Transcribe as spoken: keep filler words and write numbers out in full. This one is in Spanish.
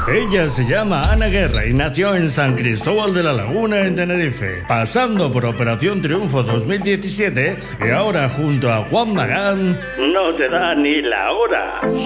Ella se llama Ana Guerra y nació en San Cristóbal de la Laguna, en Tenerife, pasando por Operación Triunfo dos mil diecisiete y ahora junto a Juan Magán. No te da ni la hora.